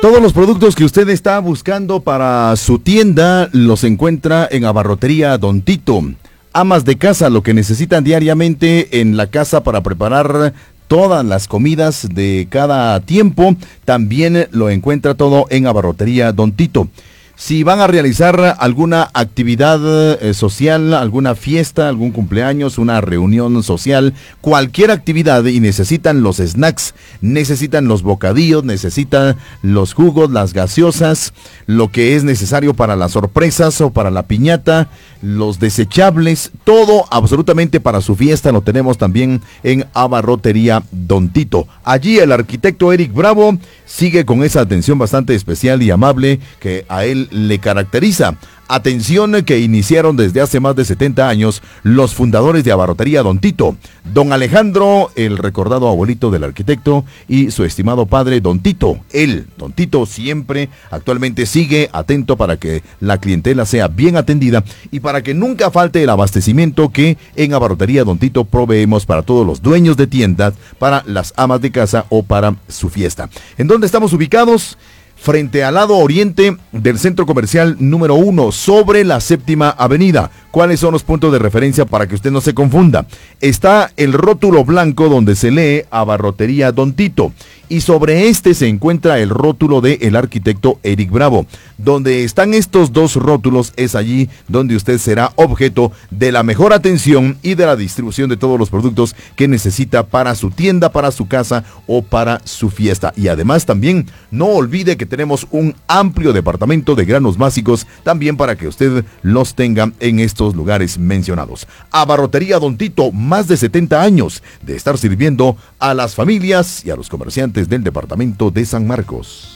Todos los productos que usted está buscando para su tienda los encuentra en Abarrotería Don Tito. Amas de casa, lo que necesitan diariamente en la casa para preparar todas las comidas de cada tiempo, también lo encuentra todo en Abarrotería Don Tito. Si van a realizar alguna actividad social, alguna fiesta, algún cumpleaños, una reunión social, cualquier actividad y necesitan los snacks, necesitan los bocadillos, necesitan los jugos, las gaseosas, lo que es necesario para las sorpresas o para la piñata, los desechables, todo absolutamente para su fiesta lo tenemos también en Abarrotería Don Tito. Allí el arquitecto Eric Bravo sigue con esa atención bastante especial y amable que a él le caracteriza. Atención que iniciaron desde hace más de 70 años los fundadores de Abarrotería Don Tito. Don Alejandro, el recordado abuelito del arquitecto, y su estimado padre Don Tito. Él, Don Tito, siempre actualmente sigue atento para que la clientela sea bien atendida y para que nunca falte el abastecimiento que en Abarrotería Don Tito proveemos para todos los dueños de tiendas, para las amas de casa o para su fiesta. ¿En dónde estamos ubicados? Frente al lado oriente del centro comercial número 1, sobre la 7ª avenida. ¿Cuáles son los puntos de referencia para que usted no se confunda? Está el rótulo blanco donde se lee Abarrotería Don Tito. Y sobre este se encuentra el rótulo del arquitecto Eric Bravo. Donde están estos dos rótulos es allí donde usted será objeto de la mejor atención y de la distribución de todos los productos que necesita para su tienda, para su casa o para su fiesta. Y además también no olvide que tenemos un amplio departamento de granos básicos también para que usted los tenga en estos lugares mencionados. Abarrotería Don Tito, más de 70 años de estar sirviendo a las familias y a los comerciantes del departamento de San Marcos.